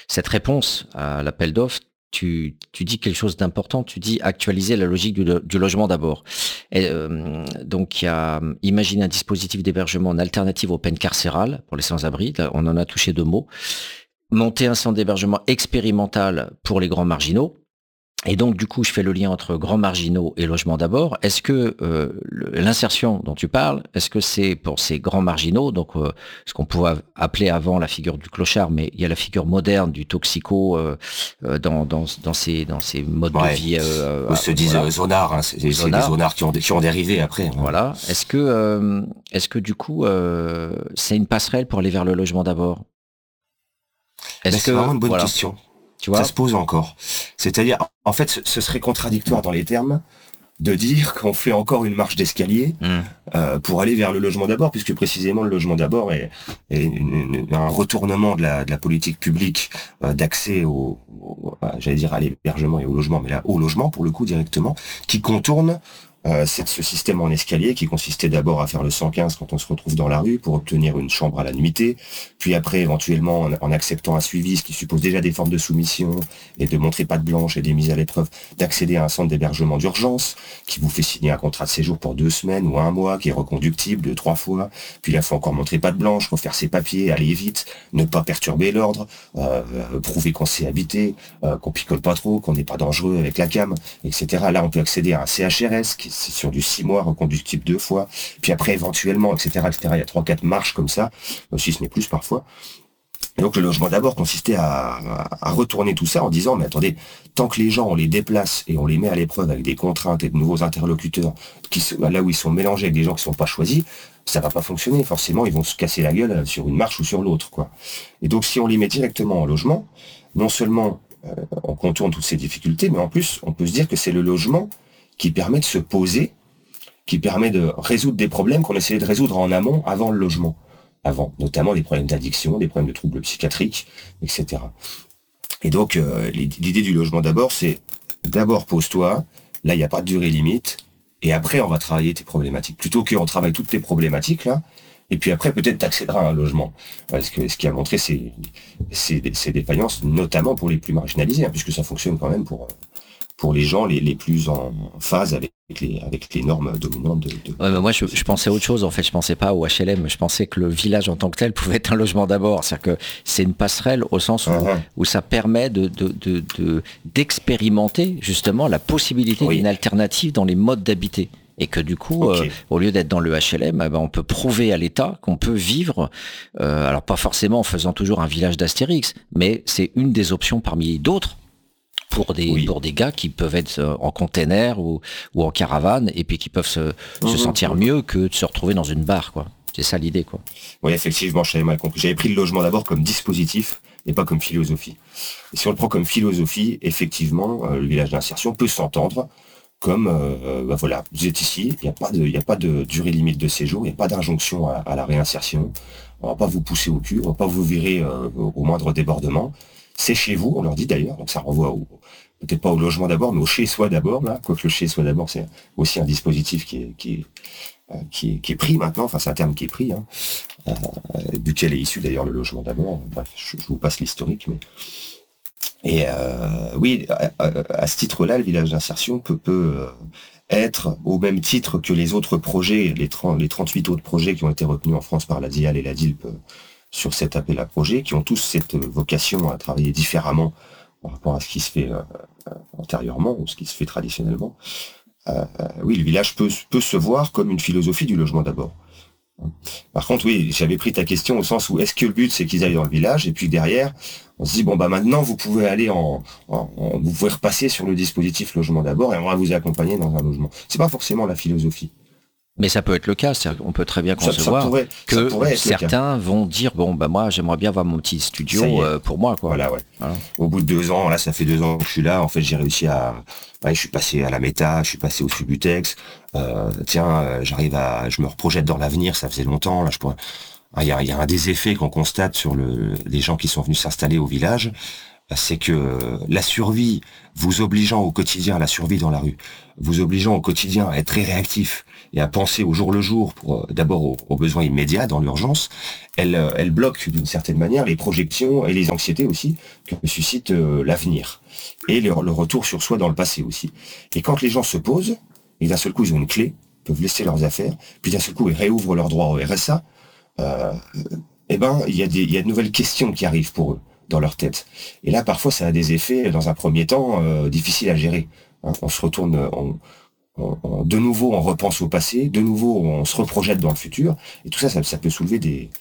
cette réponse à l'appel d'offres, tu dis quelque chose d'important, tu dis actualiser la logique du logement d'abord. Et, donc il y a imaginer un dispositif d'hébergement en alternative aux peines carcérales pour les sans-abri, là, on en a touché 2 mots. Monter un centre d'hébergement expérimental pour les grands marginaux. Et donc, du coup, je fais le lien entre grands marginaux et logement d'abord. Est-ce que l'insertion dont tu parles, est-ce que c'est pour ces grands marginaux, donc ce qu'on pouvait appeler avant la figure du clochard, mais il y a la figure moderne du toxico dans ces modes de Ouais. vie. Eux se disent Voilà, zonards, hein. C'est des zonard. zonards qui ont dérivé après. Ouais. Voilà. Est-ce que du coup, c'est une passerelle pour aller vers le logement d'abord? Ben, Est-ce c'est vraiment que une bonne voilà, question. tu Ça se vois? pose encore. C'est-à-dire, en fait, ce serait contradictoire dans les termes de dire qu'on fait encore une marche d'escalier Hmm. pour aller vers le logement d'abord, puisque précisément le logement d'abord est un retournement de la politique publique d'accès j'allais dire à l'hébergement et au logement, mais là au logement pour le coup directement, qui contourne ce système en escalier qui consistait d'abord à faire le 115 quand on se retrouve dans la rue pour obtenir une chambre à la nuitée, puis après éventuellement en acceptant un suivi, ce qui suppose déjà des formes de soumission et de montrer patte blanche et des mises à l'épreuve, d'accéder à un centre d'hébergement d'urgence qui vous fait signer un contrat de séjour pour 2 semaines ou 1 mois qui est reconductible de 3 fois, puis là il faut encore montrer patte blanche, refaire ses papiers, aller vite, ne pas perturber l'ordre, prouver qu'on sait habiter, qu'on picole pas trop, qu'on n'est pas dangereux avec la cam, etc. Là on peut accéder à un CHRS qui c'est sur du 6 mois, reconductible 2 fois, puis après éventuellement, etc., etc. Il y a 3-4 marches comme ça, si ce n'est plus parfois. Et donc le logement d'abord consistait à retourner tout ça en disant, mais attendez, tant que les gens, on les déplace et on les met à l'épreuve avec des contraintes et de nouveaux interlocuteurs, là où ils sont mélangés avec des gens qui sont pas choisis, ça va pas fonctionner. Forcément, ils vont se casser la gueule sur une marche ou sur l'autre, quoi. Et donc si on les met directement en logement, non seulement on contourne toutes ces difficultés, mais en plus, on peut se dire que c'est le logement qui permet de se poser, qui permet de résoudre des problèmes qu'on essayait de résoudre en amont avant le logement. Avant, notamment des problèmes d'addiction, des problèmes de troubles psychiatriques, etc. Et donc, l'idée du logement d'abord, c'est d'abord pose-toi, là, il n'y a pas de durée limite, et après, on va travailler tes problématiques. Plutôt qu'on travaille toutes tes problématiques, là, et puis après, peut-être t'accéderas à un logement. Parce que ce qui a montré ces défaillances, notamment pour les plus marginalisés, hein, puisque ça fonctionne quand même pour les gens les plus en phase avec les normes dominantes de Ouais, mais moi, la je société. pensais à autre chose. En fait, je pensais pas au HLM. Je pensais que le village en tant que tel pouvait être un logement d'abord. C'est-à-dire que c'est une passerelle au sens Uhum. où ça permet d'expérimenter justement la possibilité d'une Oui, alternative dans les modes d'habiter. Et que du coup, ok. au lieu d'être dans le HLM, eh ben, on peut prouver à l'État qu'on peut vivre, alors pas forcément en faisant toujours un village d'Astérix, mais c'est une des options parmi d'autres Oui. pour des gars qui peuvent être en container ou en caravane et puis qui peuvent se Mhm, sentir mhm. mieux que de se retrouver dans une barre, quoi. C'est ça l'idée, quoi. Oui, effectivement, j'avais mal compris. J'avais pris le logement d'abord comme dispositif et pas comme philosophie. Et si on le prend comme philosophie, effectivement, le village d'insertion peut s'entendre comme, bah voilà, vous êtes ici, il y a pas de durée limite de séjour, il n'y a pas d'injonction à la réinsertion. On va pas vous pousser au cul, on va pas vous virer au moindre débordement. C'est chez vous, on leur dit d'ailleurs, donc ça renvoie peut-être pas au logement d'abord, mais au chez-soi d'abord, là, quoique le chez-soi d'abord, c'est aussi un dispositif qui est pris maintenant, enfin c'est un terme qui est pris, hein, duquel est issu d'ailleurs le logement d'abord. Bref, je vous passe l'historique, mais et oui, à ce titre-là, le village d'insertion peut être au même titre que les autres projets, les 38 autres projets qui ont été retenus en France par la DIAL et la DILP sur cet appel à projet, qui ont tous cette vocation à travailler différemment par rapport à ce qui se fait antérieurement ou ce qui se fait traditionnellement. Oui, le village peut se voir comme une philosophie du logement d'abord. Par contre, oui, j'avais pris ta question au sens où est-ce que le but c'est qu'ils aillent dans le village et puis derrière, on se dit bon bah maintenant vous pouvez aller vous pouvez repasser sur le dispositif logement d'abord et on va vous accompagner dans un logement. C'est pas forcément la philosophie. Mais ça peut être le cas, c'est-à-dire qu'on peut très bien concevoir Ça que pourrait être le cas. certains vont dire bon bah moi j'aimerais bien avoir mon petit Ça y studio est. pour moi, quoi. Voilà, ouais. Voilà. Au bout de 2 ans, là, ça fait 2 ans que je suis là. En fait, j'ai réussi ouais, je suis passé à la méta, je suis passé au Subutex. Je me reprojette dans l'avenir. Ça faisait longtemps. Là, il y a un des effets qu'on constate sur les gens qui sont venus s'installer au village. c'est que la survie, vous obligeant au quotidien à la survie dans la rue, vous obligeant au quotidien à être très réactif et à penser au jour le jour, pour d'abord aux besoins immédiats dans l'urgence, elle bloque d'une certaine manière les projections et les anxiétés aussi que suscite l'avenir et le retour sur soi dans le passé aussi. Et quand les gens se posent, et d'un seul coup ils ont une clé, peuvent laisser leurs affaires, puis d'un seul coup ils réouvrent leurs droits au RSA, euh, eh ben il y a de nouvelles questions qui arrivent pour eux dans leur tête. Et là, parfois, ça a des effets, dans un premier temps, difficiles à gérer. Hein, on se retourne, de nouveau, on repense au passé, de nouveau, on se reprojette dans le futur, et tout ça, ça peut soulever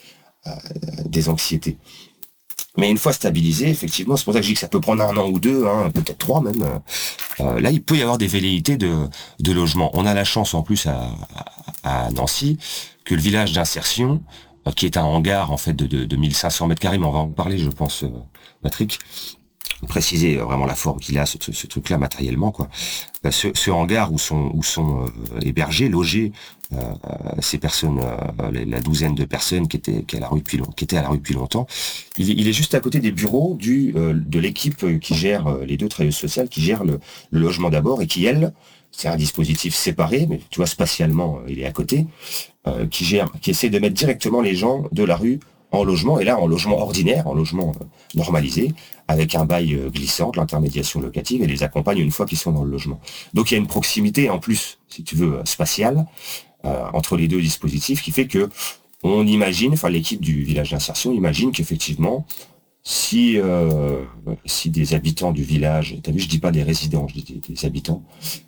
des anxiétés. Mais une fois stabilisé, effectivement, c'est pour ça que je dis que ça peut prendre 1 an ou 2, hein, peut-être 3 même. Là, il peut y avoir des velléités de logement. On a la chance, en plus, à Nancy, que le village d'insertion, qui est un hangar en fait de 1500 mètres carrés, mais on va en parler, je pense, Patrick, préciser vraiment la forme qu'il a, ce truc-là matériellement, quoi. Ce hangar où sont hébergés, logés ces personnes, la douzaine de personnes qui étaient à la rue depuis longtemps, il est juste à côté des bureaux de l'équipe qui gère les 2 travailleuses sociales qui gèrent le logement d'abord et qui, elle, c'est un dispositif séparé, mais tu vois, spatialement, il est à côté, qui essaie de mettre directement les gens de la rue en logement, et là en logement ordinaire, en logement normalisé, avec un bail glissant, de l'intermédiation locative, et les accompagne une fois qu'ils sont dans le logement. Donc il y a une proximité en plus, si tu veux, spatiale, entre les 2 dispositifs, qui fait que on imagine, enfin l'équipe du village d'insertion imagine qu'effectivement, si des habitants du village, t'as vu, je dis pas des résidents, je dis des habitants,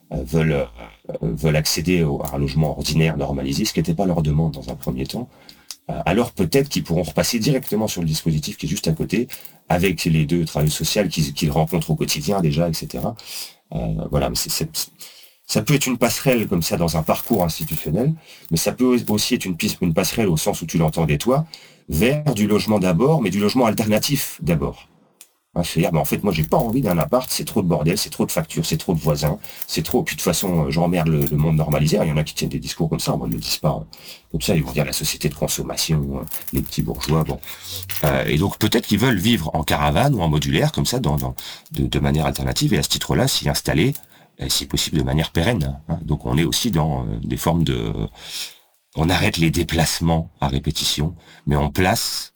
veulent accéder à un logement ordinaire normalisé, ce qui n'était pas leur demande dans un premier temps, alors peut-être qu'ils pourront repasser directement sur le dispositif qui est juste à côté, avec les 2 travailleurs sociaux qu'ils rencontrent au quotidien déjà, etc. Voilà, mais ça peut être une passerelle comme ça dans un parcours institutionnel, mais ça peut aussi être une passerelle au sens où tu l'entendais toi, vers du logement d'abord, mais du logement alternatif d'abord. Hein, c'est-à-dire, en fait, moi, j'ai pas envie d'un appart, c'est trop de bordel, c'est trop de factures, c'est trop de voisins, c'est trop. Puis de toute façon, j'emmerde le monde normalisé. Il y en a qui tiennent des discours comme ça, moi, ils ne le disent pas comme ça. Ils vont dire la société de consommation, les petits bourgeois. Bon, et donc peut-être qu'ils veulent vivre en caravane ou en modulaire, comme ça, de manière alternative, et à ce titre-là, s'y installer, si possible, de manière pérenne. Hein. Donc on est aussi dans des formes on arrête les déplacements à répétition, mais on place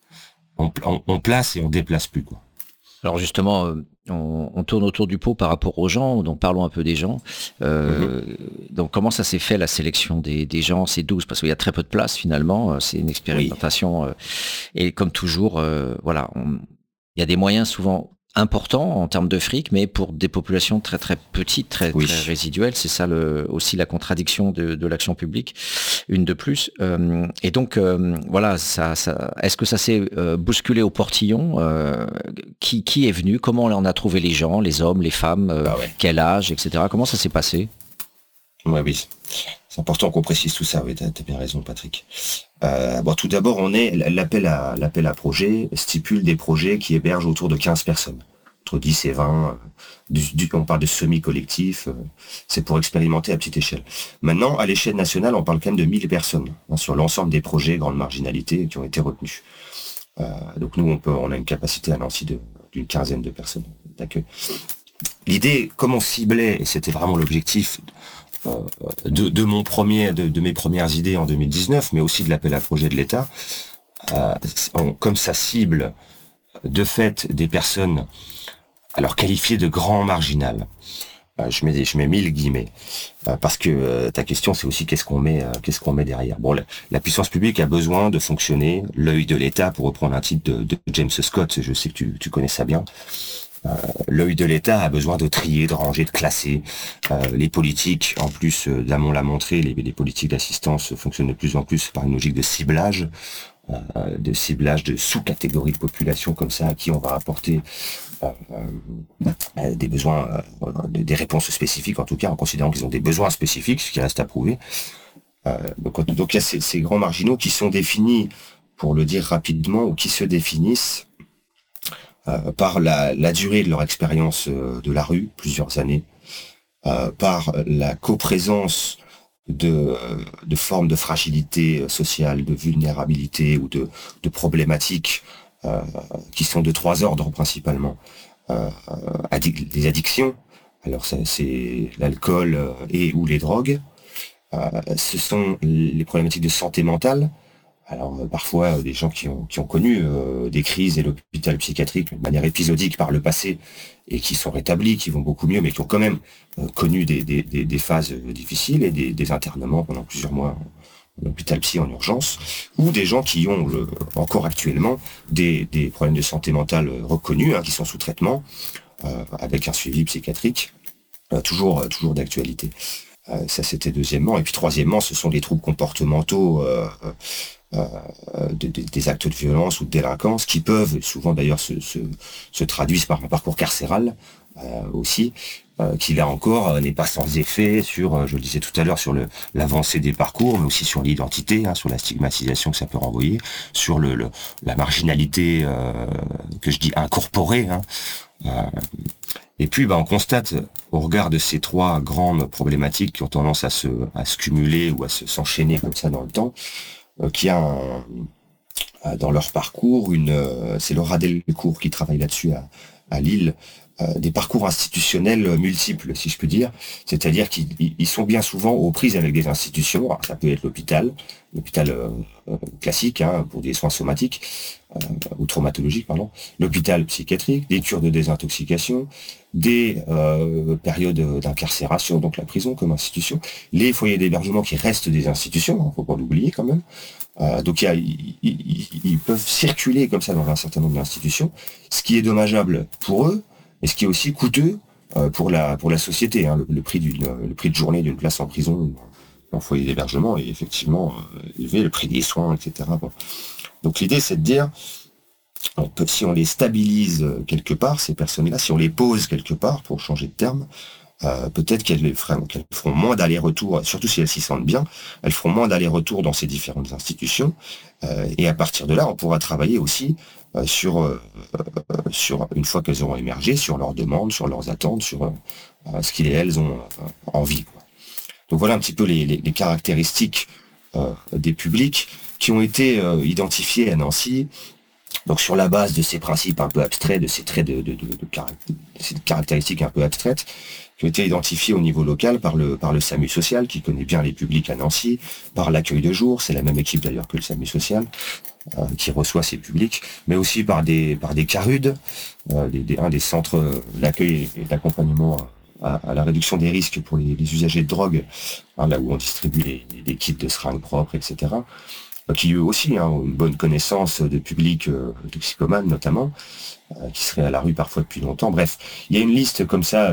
et on déplace plus, quoi. Alors justement, on tourne autour du pot par rapport aux gens, donc parlons un peu des gens. Mhm. Donc comment ça s'est fait la sélection des gens? C'est 12 parce qu'il y a très peu de place finalement, c'est une Oui. expérimentation. Et comme toujours, voilà, il y a des moyens souvent importants en termes de fric, mais pour des populations très très petites, très Oui. très résiduelles. C'est ça aussi la contradiction de l'action publique, une de plus. Et donc voilà, est-ce que ça s'est bousculé au portillon? Qui est venu? Comment on a trouvé les gens, les hommes, les femmes, Ah ouais. quel âge, etc. Comment ça s'est passé? Ouais, oui. C'est important qu'on précise tout ça. Oui, t'as bien raison, Patrick. Bon, tout d'abord, l'appel à projet stipule des projets qui hébergent autour de 15 personnes, entre 10 et 20. On parle de semi-collectif. C'est pour expérimenter à petite échelle. Maintenant, à l'échelle nationale, on parle quand même de 1000 personnes, hein, sur l'ensemble des projets grande marginalité qui ont été retenus. Donc nous, on a une capacité à Nancy d'une quinzaine de personnes d'accueil. L'idée, comme on ciblait, et c'était vraiment l'objectif de mes premières idées en 2019, mais aussi de l'appel à projet de l'État, comme ça cible de fait des personnes alors qualifiées de grands marginales. Je mets 1000 guillemets, parce que ta question c'est aussi qu'est-ce qu'on met derrière. Bon, la puissance publique a besoin de fonctionner, l'œil de l'État, pour reprendre un titre de James Scott, je sais que tu connais ça bien. L'œil de l'État a besoin de trier, de ranger, de classer. Les politiques, en plus, Damon l'a montré, les politiques d'assistance fonctionnent de plus en plus par une logique de ciblage de sous-catégories de population comme ça, à qui on va apporter des besoins, des réponses spécifiques, en tout cas, en considérant qu'ils ont des besoins spécifiques, ce qui reste à prouver. Donc il y a ces grands marginaux qui sont définis, pour le dire rapidement, ou qui se définissent par la durée de leur expérience de la rue, plusieurs années, par la coprésence de formes de fragilité sociale, de vulnérabilité ou de problématiques qui sont de 3 ordres principalement. des addictions. Alors ça, c'est l'alcool et ou les drogues. Ce sont les problématiques de santé mentale. Alors parfois des gens qui ont connu des crises et l'hôpital psychiatrique de manière épisodique par le passé et qui sont rétablis, qui vont beaucoup mieux, mais qui ont quand même connu des phases difficiles et des internements pendant plusieurs mois en hôpital psy en urgence, ou des gens qui ont encore actuellement des problèmes de santé mentale reconnus, qui sont sous traitement avec un suivi psychiatrique toujours d'actualité. Ça c'était deuxièmement, et puis troisièmement, ce sont les troubles comportementaux. Des actes de violence ou de délinquance qui peuvent souvent d'ailleurs se traduisent par un parcours carcéral aussi, qui là encore n'est pas sans effet sur, je le disais tout à l'heure, sur l'avancée des parcours, mais aussi sur l'identité, sur la stigmatisation que ça peut renvoyer, sur la marginalité que je dis incorporée. Et puis on constate, au regard de ces trois grandes problématiques qui ont tendance à se cumuler ou à s'enchaîner comme ça dans le temps, qui a dans leur parcours c'est Laura Delcourt qui travaille là-dessus à Lille, des parcours institutionnels multiples, si je peux dire. C'est-à-dire qu'ils sont bien souvent aux prises avec des institutions. Alors, ça peut être l'hôpital classique pour des soins somatiques ou traumatologiques, pardon. L'hôpital psychiatrique, des cures de désintoxication, des périodes d'incarcération, donc la prison comme institution, les foyers d'hébergement qui restent des institutions, faut pas l'oublier quand même. Donc ils peuvent circuler comme ça dans un certain nombre d'institutions, ce qui est dommageable pour eux, et ce qui est aussi coûteux pour la société. Le prix de journée d'une place en prison ou en foyer d'hébergement est effectivement élevé, le prix des soins, etc. Bon. Donc l'idée c'est de dire, si on les stabilise quelque part, ces personnes-là, si on les pose quelque part, pour changer de terme, peut-être qu'elles feront moins d'aller-retour, surtout si elles s'y sentent bien, elles feront moins d'aller-retour dans ces différentes institutions, et à partir de là, on pourra travailler aussi sur une fois qu'elles auront émergé, sur leurs demandes, sur leurs attentes, sur ce qu'ils et elles ont envie. Donc voilà un petit peu les caractéristiques des publics qui ont été identifiés à Nancy. Donc sur la base de ces principes un peu abstraits, de ces traits de ces caractéristiques un peu abstraites, qui ont été identifiés au niveau local par le SAMU social, qui connaît bien les publics à Nancy, par l'accueil de jour, c'est la même équipe d'ailleurs que le SAMU social, qui reçoit ces publics, mais aussi par des CARUD, des centres d'accueil et d'accompagnement à la réduction des risques pour les usagers de drogue, là où on distribue les kits de seringues propres, etc., qui eux aussi ont une bonne connaissance de publics toxicomanes notamment, qui seraient à la rue parfois depuis longtemps. Bref, il y a une liste comme ça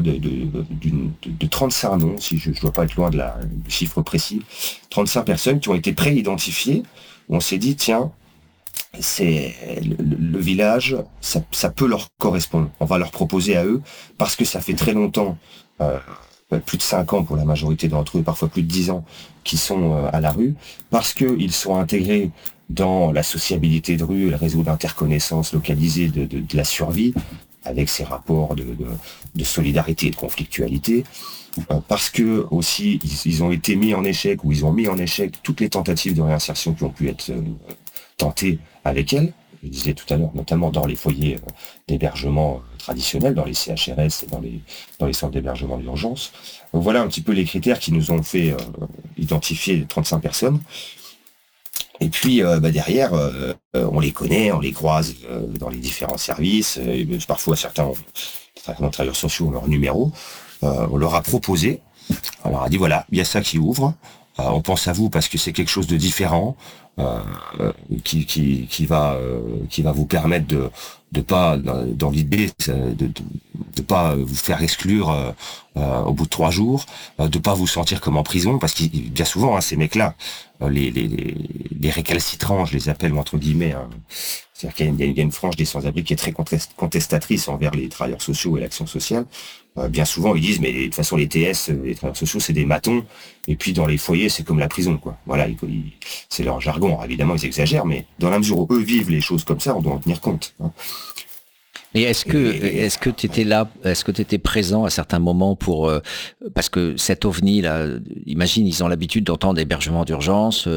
de 35 noms, si je ne dois pas être loin du chiffre précis, 35 personnes qui ont été pré-identifiées, où on s'est dit, tiens, c'est le village, ça peut leur correspondre. On va leur proposer à eux, parce que ça fait très longtemps, plus de 5 ans pour la majorité d'entre eux, parfois plus de 10 ans, qui sont à la rue, parce qu'ils sont intégrés dans la sociabilité de rue, le réseau d'interconnaissance localisé de la survie, avec ces rapports de solidarité et de conflictualité, parce que aussi ils ont été mis en échec, ou ils ont mis en échec toutes les tentatives de réinsertion qui ont pu être tentées avec elles. Je disais tout à l'heure, notamment dans les foyers d'hébergement traditionnels, dans les CHRS et dans les centres d'hébergement d'urgence. Donc voilà un petit peu les critères qui nous ont fait identifier 35 personnes. Et puis derrière, on les connaît, on les croise dans les différents services. Parfois certains travailleurs sociaux ont leur numéro. On leur a proposé, on leur a dit voilà, il y a ça qui ouvre. On pense à vous parce que c'est quelque chose de différent. Qui va vous permettre de pas, dans l'idée, de pas vous faire exclure au bout de 3 jours, de pas vous sentir comme en prison, parce qu'il bien souvent ces mecs-là, les récalcitrants, je les appelle entre guillemets, c'est-à-dire qu'il y a une frange des sans-abri qui est très contestatrice envers les travailleurs sociaux et l'action sociale. Bien souvent, ils disent, mais de toute façon, les TS, les travailleurs sociaux, c'est des matons, et puis dans les foyers, c'est comme la prison, quoi. Voilà, c'est leur jargon. Évidemment, ils exagèrent, mais dans la mesure où eux vivent les choses comme ça, on doit en tenir compte. Et est-ce que tu étais là, est-ce que tu étais présent à certains moments pour parce que cet OVNI là, imagine ils ont l'habitude d'entendre hébergement d'urgence,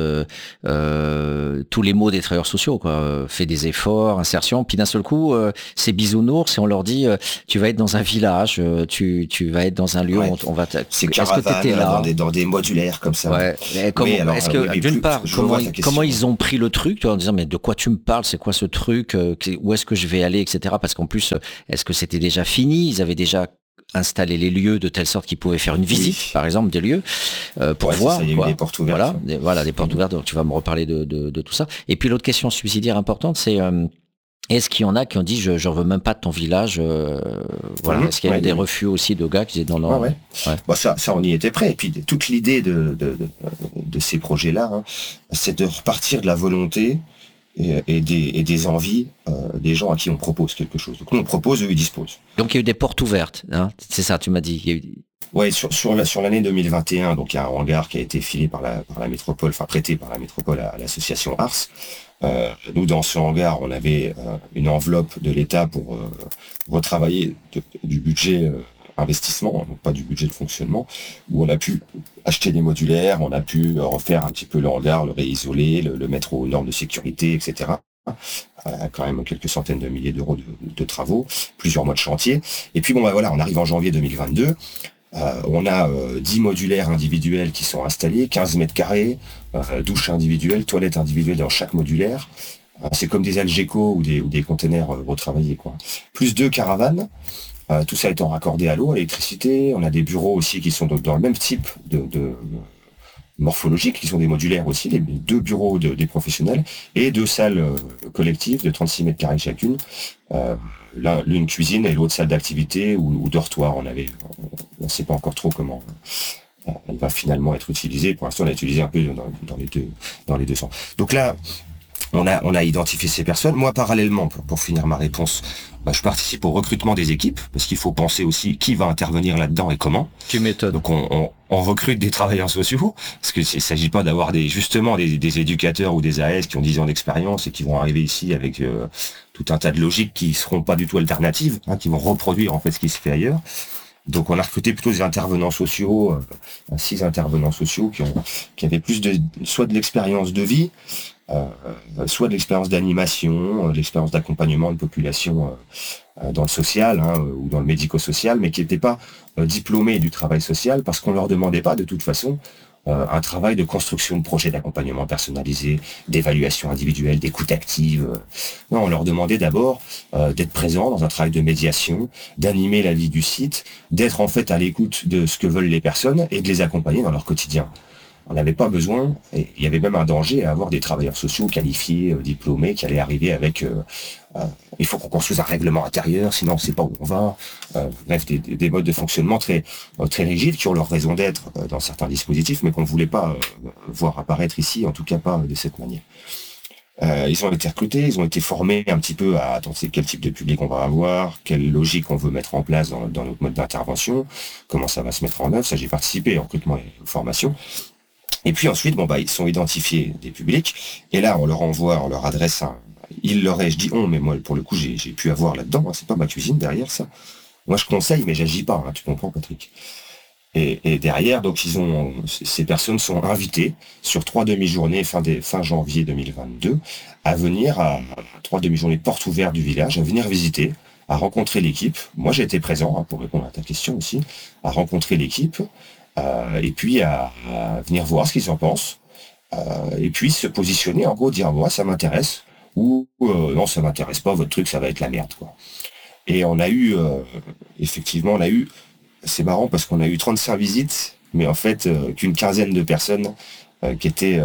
tous les mots des travailleurs sociaux quoi, fait des efforts, insertion, puis d'un seul coup c'est bisounours et on leur dit tu vas être dans un village, tu vas être dans un lieu, Ouais. on va. C'est Est-ce que tu étais caravane là? dans des modulaires comme ça. Ouais. Et comment, Oui, alors, est-ce oui, que mais d'une part, je vois ta comment question. ils ont pris le truc, tu vois, en disant mais de quoi tu me parles, c'est quoi ce truc, où est-ce que je vais aller, etc. Parce qu'en plus, est-ce que c'était déjà fini? Ils avaient déjà installé les lieux de telle sorte qu'ils pouvaient faire une visite, Oui. par exemple, des lieux pour Ouais, c'est ça, voir il y a eu quoi. des portes ouvertes. Voilà, voilà, des portes Mhm. ouvertes. Donc tu vas me reparler de tout ça. Et puis l'autre question subsidiaire importante, c'est est-ce qu'il y en a qui ont dit je veux même pas de ton village, voilà. Mhm. Est-ce qu'il y a eu Ouais, des oui. refus aussi de gars qui disaient non Ouais, non, ouais. ouais. Bon, ça, on y était prêt. Et puis, toute l'idée de ces projets-là, hein, c'est de repartir de la volonté et des envies des gens à qui on propose quelque chose. Donc, nous, on propose, eux, ils disposent. Donc il y a eu des portes ouvertes, hein. C'est ça, tu m'as dit. Il y a eu- Ouais, sur l'année 2021, donc il y a un hangar qui a été filé par la métropole, enfin prêté par la métropole à l'association Ars. Nous, dans ce hangar, on avait une enveloppe de l'État pour retravailler du budget investissement, donc pas du budget de fonctionnement, où on a pu acheter des modulaires, on a pu refaire un petit peu le hangar, le réisoler, le mettre aux normes de sécurité, etc. Quand même quelques centaines de milliers d'euros de travaux, plusieurs mois de chantier. Et puis bon, bah voilà, on arrive en janvier 2022. On a 10 modulaires individuels qui sont installés, 15 mètres carrés, douche individuelle, toilette individuelle dans chaque modulaire. C'est comme des Algeco ou des containers retravaillés, quoi. Plus 2 caravanes, tout ça étant raccordé à l'eau, à l'électricité. On a des bureaux aussi qui sont dans le même type de morphologique, qui sont des modulaires aussi, les 2 bureaux des professionnels, et 2 salles collectives de 36 mètres carrés chacune. L'une cuisine et l'autre salle d'activité ou dortoir. On ne sait pas encore trop comment elle va finalement être utilisée. Pour l'instant, on l'a utilisée un peu dans les deux sens. Donc là, on a identifié ces personnes. Moi, parallèlement, pour finir ma réponse, je participe au recrutement des équipes, parce qu'il faut penser aussi qui va intervenir là-dedans et comment. Tu m'étonnes. Donc on recrute des travailleurs sociaux, parce qu'il ne s'agit pas d'avoir justement des éducateurs ou des AS qui ont 10 ans d'expérience et qui vont arriver ici avec tout un tas de logiques qui seront pas du tout alternatives, hein, qui vont reproduire en fait ce qui se fait ailleurs. Donc on a recruté plutôt des intervenants sociaux, 6 intervenants sociaux qui avaient plus soit de l'expérience de vie, soit de l'expérience d'animation, de l'expérience d'accompagnement de population dans le social, hein, ou dans le médico-social, mais qui n'étaient pas diplômés du travail social parce qu'on leur demandait pas de toute façon un travail de construction de projets d'accompagnement personnalisé, d'évaluation individuelle, d'écoute active. Non, on leur demandait d'abord d'être présents dans un travail de médiation, d'animer la vie du site, d'être en fait à l'écoute de ce que veulent les personnes et de les accompagner dans leur quotidien. On n'avait pas besoin, et il y avait même un danger à avoir des travailleurs sociaux qualifiés, diplômés, qui allaient arriver avec il faut qu'on construise un règlement intérieur, sinon on ne sait pas où on va. Bref, des modes de fonctionnement très rigides qui ont leur raison d'être dans certains dispositifs, mais qu'on ne voulait pas voir apparaître ici, en tout cas pas de cette manière. Ils ont été recrutés, ils ont été formés un petit peu à attendre quel type de public on va avoir, quelle logique on veut mettre en place dans notre mode d'intervention, comment ça va se mettre en œuvre. Ça, j'ai participé au recrutement et aux formations. Et puis ensuite, ils sont identifiés des publics, et là, on leur adresse il leur est, je dis on, mais moi, pour le coup, j'ai pu avoir là-dedans, hein, c'est pas ma cuisine derrière ça. Moi, je conseille, mais j'agis pas, hein, tu comprends, Patrick. Et derrière, donc, ces personnes sont invitées sur 3 demi-journées fin janvier 2022 à venir à 3 demi-journées portes ouvertes du village, à venir visiter, à rencontrer l'équipe. Moi, j'ai été présent, hein, pour répondre à ta question aussi, à rencontrer l'équipe, et puis à venir voir ce qu'ils en pensent, et puis se positionner, en gros, dire moi ça m'intéresse, ou non ça m'intéresse pas, votre truc ça va être la merde, quoi. Et on a eu, effectivement, c'est marrant parce qu'on a eu 35 visites, mais en fait qu'une quinzaine de personnes qui étaient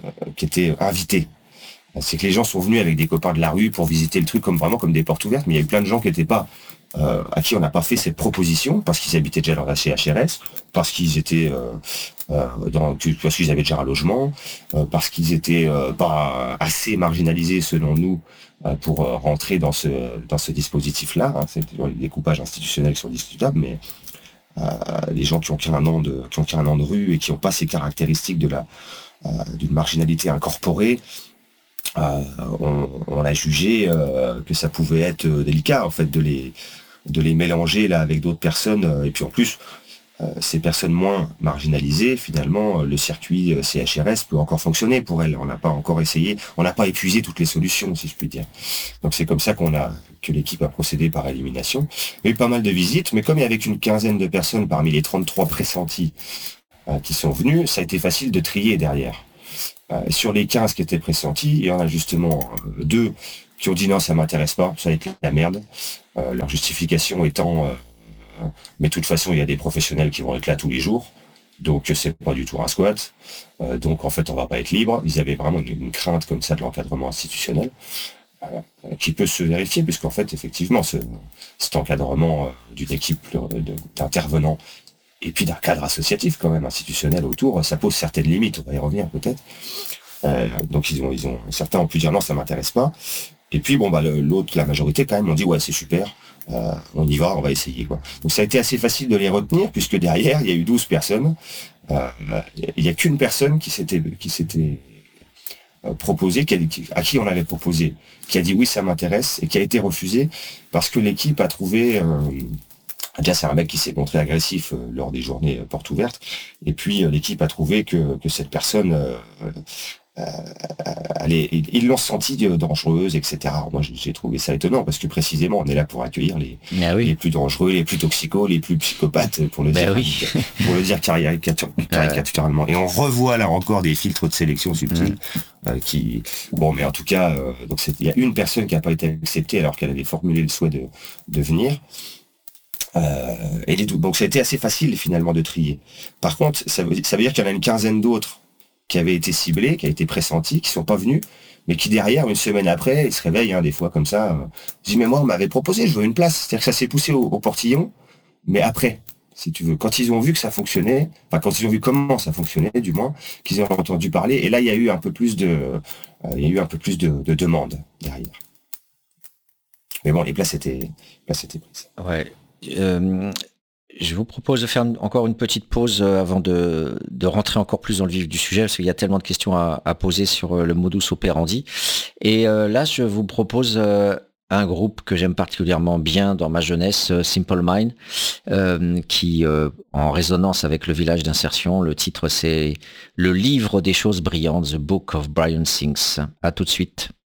invitées. C'est que les gens sont venus avec des copains de la rue pour visiter le truc vraiment comme des portes ouvertes, mais il y a eu plein de gens qui n'étaient pas à qui on n'a pas fait cette proposition parce qu'ils habitaient déjà dans la CHRS, parce qu'ils étaient parce qu'ils avaient déjà un logement, parce qu'ils étaient pas assez marginalisés selon nous pour rentrer dans ce dispositif-là. Hein. C'est les découpages institutionnels qui sont discutables, mais les gens qui ont qu'un an de rue et qui n'ont pas ces caractéristiques d'une marginalité incorporée, on a jugé que ça pouvait être délicat en fait de les mélanger là avec d'autres personnes et puis en plus ces personnes moins marginalisées, finalement, le circuit CHRS peut encore fonctionner pour elles. On n'a pas encore essayé, on n'a pas épuisé toutes les solutions, si je puis dire. Donc c'est comme ça que l'équipe a procédé par élimination. Il y a eu pas mal de visites, mais comme il y avait qu'une quinzaine de personnes parmi les 33 pressentis qui sont venus, ça a été facile de trier derrière. Sur les 15 qui étaient pressentis, il y en a justement deux qui ont dit non, ça m'intéresse pas, ça va être la merde. Leur justification étant mais de toute façon, il y a des professionnels qui vont être là tous les jours. Donc, c'est pas du tout un squat. Donc, en fait, on va pas être libre. Ils avaient vraiment une crainte comme ça de l'encadrement institutionnel qui peut se vérifier puisqu'en fait, effectivement, cet encadrement d'une équipe d'intervenants et puis d'un cadre associatif quand même institutionnel autour, ça pose certaines limites. On va y revenir peut-être. Donc, certains ont pu dire non, ça m'intéresse pas. Et puis, bon, l'autre, la majorité, quand même, ont dit, ouais, c'est super, on y va, on va essayer, quoi. Donc, ça a été assez facile de les retenir, puisque derrière, il y a eu 12 personnes. Il n'y a qu'une personne qui s'était proposée, à qui on avait proposé, qui a dit, oui, ça m'intéresse, et qui a été refusée, parce que l'équipe a trouvé... déjà, c'est un mec qui s'est montré agressif lors des journées portes ouvertes, et puis l'équipe a trouvé que cette personne... ils l'ont senti dangereuse, etc. Alors moi, j'ai trouvé ça étonnant parce que précisément, on est là pour accueillir les plus dangereux, les plus toxicos, les plus psychopathes, pour le dire caricaturalement. Et on revoit là encore des filtres de sélection subtils qui, bon, mais en tout cas, donc il y a une personne qui n'a pas été acceptée alors qu'elle avait formulé le souhait de venir. Donc ça a été assez facile finalement de trier. Par contre, ça veut dire qu'il y en a une quinzaine d'autres qui avaient été ciblés, qui a été pressentis, qui sont pas venus, mais qui derrière, une semaine après, ils se réveillent, des fois comme ça, ils disent, mais moi, on m'avait proposé, je veux une place. C'est-à-dire que ça s'est poussé au portillon, mais après, si tu veux. Quand ils ont vu que ça fonctionnait, enfin, quand ils ont vu comment ça fonctionnait, du moins, qu'ils ont entendu parler, et là, il y a eu un peu plus de demandes derrière. Mais bon, les places étaient prises. Ouais. Je vous propose de faire encore une petite pause avant de rentrer encore plus dans le vif du sujet, parce qu'il y a tellement de questions à poser sur le modus operandi. Et là, je vous propose un groupe que j'aime particulièrement bien dans ma jeunesse, Simple Mind, qui, en résonance avec le village d'insertion, le titre c'est « Le livre des choses brillantes », The Book of Brilliant Things. À tout de suite.